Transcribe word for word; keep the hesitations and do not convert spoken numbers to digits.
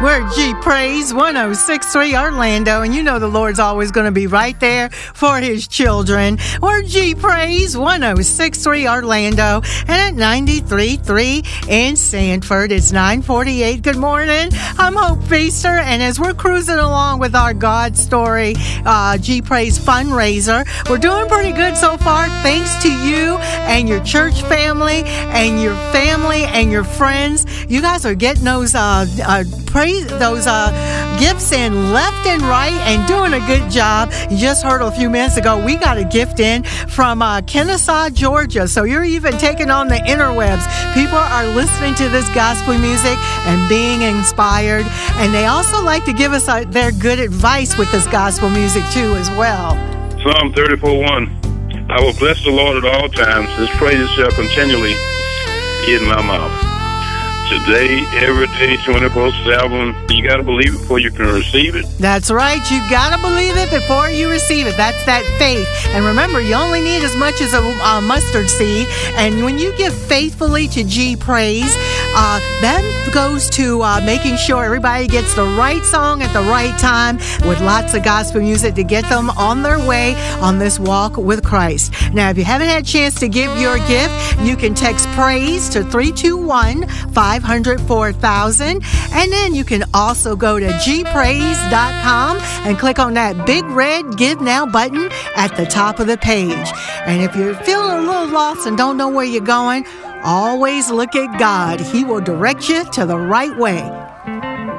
We're G Praise one oh six point three Orlando, and you know the Lord's always going to be right there for His children. We're G Praise one oh six point three Orlando, and at ninety-three point three in Sanford. It's nine forty-eight. Good morning. I'm Hope Feaster, and as we're cruising along with our God Story uh, G Praise fundraiser, we're doing pretty good so far, thanks to you and your church family and your family and your friends. You guys are getting those uh, uh praise those uh gifts in left and right and doing a good job. You just heard a few minutes ago we got a gift in from uh, Kennesaw, Georgia. So you're even taking on the interwebs. People are listening to this gospel music and being inspired, and they also like to give us uh, their good advice with this gospel music too as well. Psalm thirty-four one. I will bless the Lord at all times. His praises shall continually be in my mouth. Today, every day, twenty-four seven. You got to believe it before you can receive it. That's right. You got to believe it before you receive it. That's that faith. And remember, you only need as much as a, a mustard seed. And when you give faithfully to G Praise, uh, that goes to uh, making sure everybody gets the right song at the right time with lots of gospel music to get them on their way on this walk with Christ. Now, if you haven't had a chance to give your gift, you can text PRAISE to three two one, five hundred, four thousand, and then you can also go to g praise dot com and click on that big red Give Now button at the top of the page. And if you're feeling a little lost and don't know where you're going, always look at God. He will direct you to the right way.